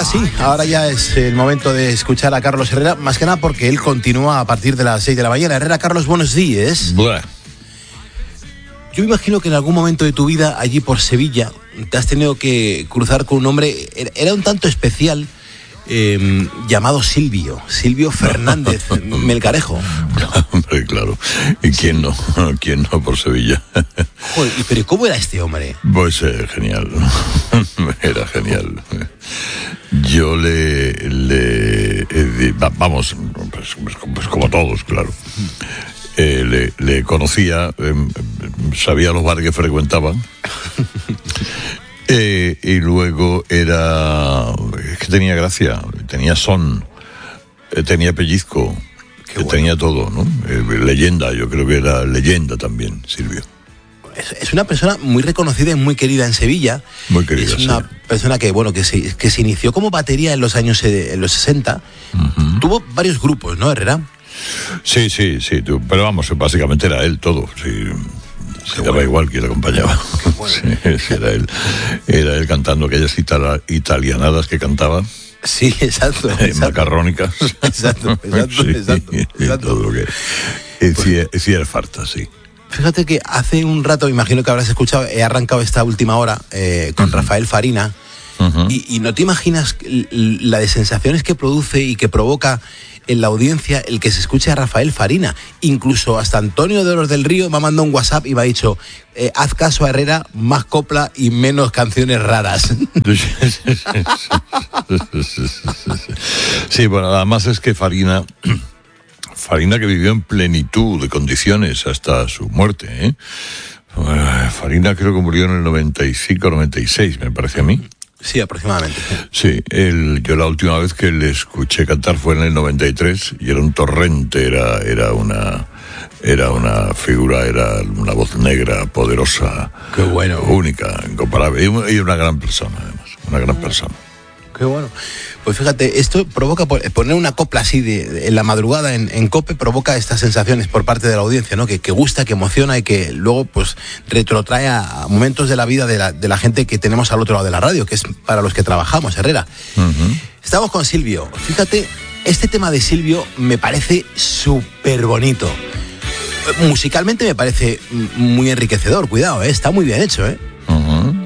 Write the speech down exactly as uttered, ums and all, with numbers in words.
sí, ahora ya es el momento de escuchar a Carlos Herrera, más que nada porque él continúa a partir de las seis de la mañana. Herrera, Carlos, buenos días. Buah. Yo imagino que en algún momento de tu vida, allí por Sevilla, te has tenido que cruzar con un hombre, era un tanto especial, eh, llamado Silvio, Silvio Fernández Melgarejo. Hombre, claro. ¿Y quién no? ¿Quién no por Sevilla? Joder, pero ¿cómo era este hombre? Pues eh, genial. Era genial. Yo le... le eh, vamos, pues, pues como todos, claro. Eh, le, le conocía, eh, sabía los bares que frecuentaban. Eh, y luego era... Es que tenía gracia, tenía son, eh, tenía pellizco, que bueno. Tenía todo, ¿no? Eh, leyenda, yo creo que era leyenda también, Silvio. Es, es una persona muy reconocida y muy querida en Sevilla. Muy querida, Es una sí. persona que, bueno, que se, que se inició como batería en los años en los sesenta. Uh-huh. Tuvo varios grupos, ¿no, Herrera? Sí, sí, sí, tú, pero vamos, básicamente era él todo, sí. Se daba bueno. Igual que le acompañaba. Bueno. Sí, era él. Era él cantando aquellas itala, italianadas que cantaba. Sí, exacto. Eh, exacto. Macarrónicas. Exacto, exacto, sí, exacto, exacto. Todo lo que decía, decía el farta, sí. Fíjate que hace un rato, imagino que habrás escuchado, he arrancado esta última hora eh, con uh-huh. Rafael Farina. Uh-huh. y, y no te imaginas la de sensaciones que produce y que provoca en la audiencia el que se escuche a Rafael Farina. Incluso hasta Antonio de los del Río me ha mandado un WhatsApp y me ha dicho, eh, haz caso a Herrera, más copla y menos canciones raras. Sí, bueno, además es que Farina, Farina que vivió en plenitud de condiciones hasta su muerte, ¿eh? Farina creo que murió en el noventa y cinco, noventa y seis, me parece a mí. Sí, aproximadamente. Sí, él, yo la última vez que le escuché cantar fue en el noventa y tres y era un torrente, era, era una, era una figura, era una voz negra, poderosa. Qué bueno. Única, incomparable, y una gran persona además, una gran persona. Qué bueno. Pues fíjate, esto provoca, poner una copla así de, de, en la madrugada en, en COPE provoca estas sensaciones por parte de la audiencia, ¿no? Que, que gusta, que emociona y que luego pues retrotrae a momentos de la vida de la, de la gente que tenemos al otro lado de la radio, que es para los que trabajamos, Herrera. Uh-huh. Estamos con Silvio. Fíjate, este tema de Silvio me parece súper bonito. Musicalmente me parece muy enriquecedor, cuidado, ¿eh? Está muy bien hecho, ¿eh?